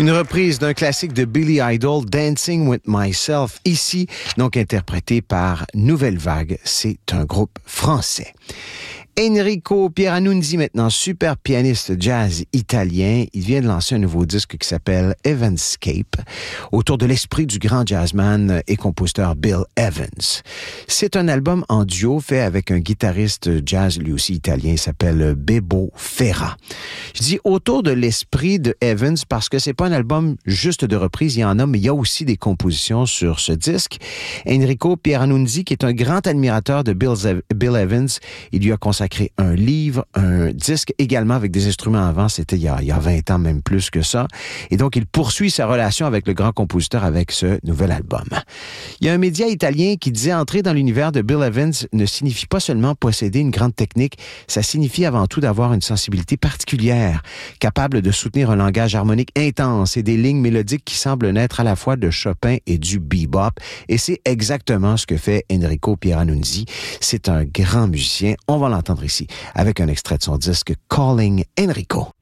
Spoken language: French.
Une reprise d'un classique de Billy Idol, Dancing with Myself, ici, donc interprété par Nouvelle Vague. C'est un groupe français. Enrico Pieranunzi, maintenant super pianiste jazz italien, il vient de lancer un nouveau disque qui s'appelle Evanscape, autour de l'esprit du grand jazzman et compositeur Bill Evans. C'est un album en duo fait avec un guitariste jazz, lui aussi italien, il s'appelle Bebo Ferra. Je dis autour de l'esprit de Evans parce que c'est pas un album juste de reprise, il y en a, mais il y a aussi des compositions sur ce disque. Enrico Pieranunzi, qui est un grand admirateur de Bill Evans, il lui a consacré un livre, un disque également avec des instruments avant, c'était il y a 20 ans, même plus que ça. Et donc, il poursuit sa relation avec le grand compositeur avec ce nouvel album. Il y a un média italien qui disait entrer dans l'univers de Bill Evans ne signifie pas seulement posséder une grande technique, ça signifie avant tout d'avoir une sensibilité particulière, capable de soutenir un langage harmonique intense et des lignes mélodiques qui semblent naître à la fois de Chopin et du bebop. Et c'est exactement ce que fait Enrico Pieranunzi. C'est un grand musicien. On va l'entendre ici avec un extrait de son disque Calling Enrico.